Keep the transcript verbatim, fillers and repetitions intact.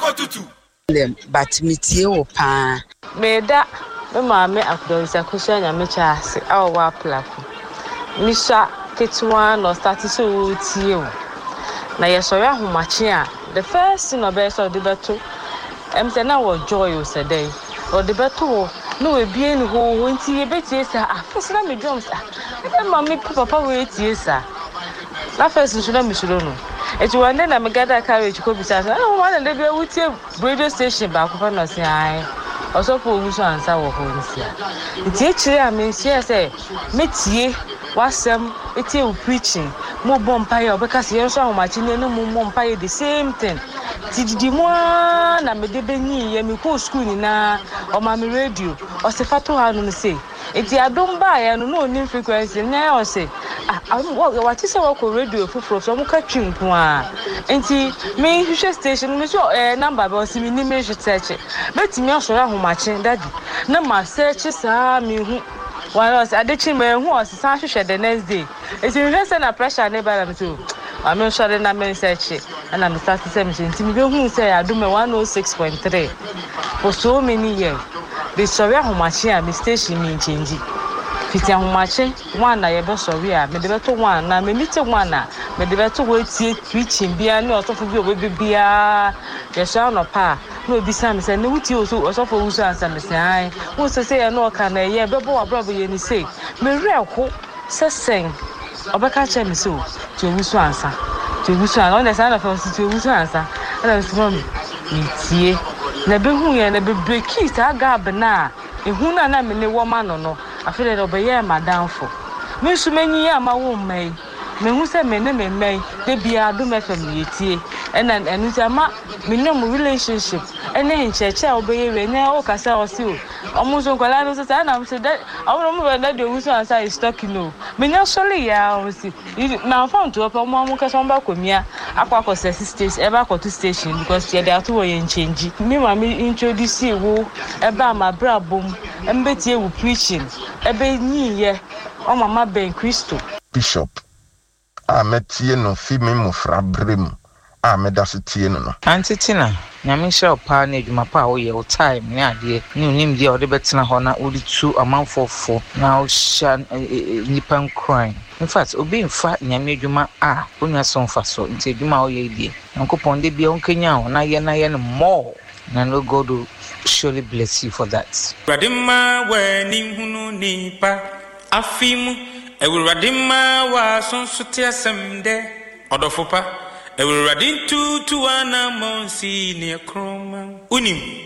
akotutu but mitie wo pa meda me maame akudonsa kusha nyame chaase awo wa plako misha ketwa no start so tie o na yesori ahomache a the first thing obe so de beto em say na wo joy o sedai o de beto no we bie ni ho ho nti ye betie sa afesina me drums ah e ma me papa we tie sa na first nso na misuro no eti wande na me gada carriage ko bisa sa no one dey be wutie radio station ba ko fa no say ai osofo oguso ansa wo ho nsia nti e kire a me nsia say metie wasem etie u preaching mo bompa ya obeka se yenso ahomachi ne no mo bompa ya the same thing tididi mo na me de benyi ya me ko school ni na o ma me radio o se fato ha no say eti adom ba ya no no ni frequency na o say ah what is our radio fufuro so mo ka twimpo a enti me hwehwe station me so eh number ba o si me ni me hwehwe search betimi asoro ahomachi daddy na ma search sa me hu one was adechi me hu o sa hwehwe the next day eti me say na pressure na ba na so I mean, sorry, na me search and I'm starting seventeen. Tim be who say I do me one oh six point three for so many years. The sorry how much ya me station me change. Fiti how much one na ye be sorry a me de beto one na me meet one na me de beto we tie preaching bia na osofo bi obi bia ye sha no pa no bi sam say na wuti oso osofo wuso ansa me say ai wo say say na o ka na ye bebo abrobo ye ni say me reko sesen obeka che me so to wuso ansa to wuso ansa on the side of us to wuso ansa na so me tie na be hu ye na be breaki sa gab na ehu na na me ne wo ma no no afele do be ye madamfo me su manyi ya ma wo mai me hu se me ne me mai de bia do me fam ye tie ena enu ti ama me ne mo relationship ene ncheche a obeye we ne o kasa o si o omuzo nkwala no se na me se that awon mo be na de wuso ansa is talking no me nya sole ya o si na phone to opa mo mo kasa mba komia akwa akọ station e ba akọ to station because ye dey ato wo ye change me ma me introduce wo e ba ma brabom embetie wo preaching e be nyi ye o mama ben Christo Bishop a metie no fi me mo frabrem a medase tie no no antitina nyame hye pa na adwuma pa wo ye wo time ne ade ne unim dia wo de betena ho na wo di tu amanfofo na wo sha nipan crime in fact obi mfa nyame adwuma a onua so mfa so nti adwuma wo ye die nkopon de bia onkanya ho na ye na ye no more na no God will surely bless you for that. Radima we ni hunu nipa afimu ewuradima wa sonsote asemde odofopa ewuradin tu tu ana monsi ne kroma unim